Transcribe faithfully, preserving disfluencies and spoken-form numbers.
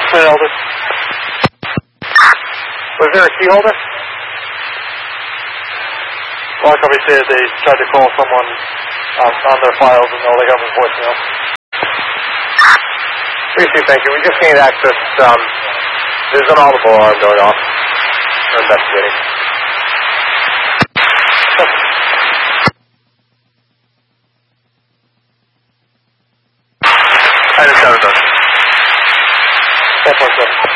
Clear Elder. Was there a key holder? Well, company said they tried to call someone um, on their files and all they got was voicemail. three two, thank you. We just gained access. Um, there's an audible alarm going off. We're investigating. I just got it done. ten point seven.